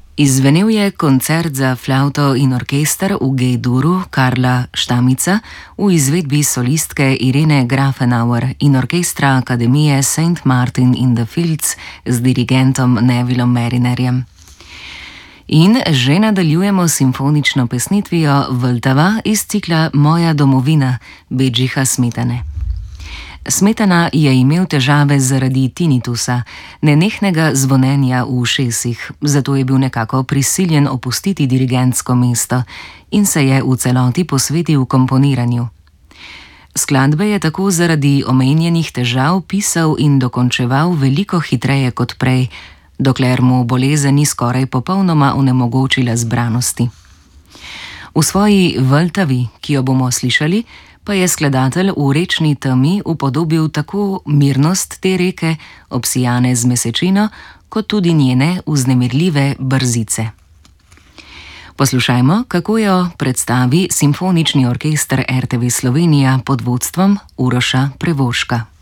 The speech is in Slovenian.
Izzvenel je koncert za flavto in orkester v G-duru Karla Štamica v izvedbi solistke Irene Grafenauer in orkestra Akademije St. Martin in the Fields z dirigentom Nevillom Marinerjem. In že nadaljujemo s simfonično pesnitvijo Vltava iz cikla Moja domovina Bedžiha Smetane. Smetana je imel težave zaradi tinitusa, nenehnega zvonjenja v ušesih, zato je bil nekako prisiljen opustiti dirigentsko mesto in se je v celoti posvetil komponiranju. Skladbe je tako zaradi omenjenih težav pisal in dokončeval veliko hitreje kot prej, dokler mu bolezen ni skoraj popolnoma onemogočila zbranosti. V svoji Vltavi, ki jo bomo slišali, pa je skladatelj v rečni temi upodobil tako mirnost te reke, obsijane z mesečino, kot tudi njene vznemirljive brzice. Poslušajmo, kako jo predstavi Simfonični orkester RTV Slovenija pod vodstvom Uroša Prevoška.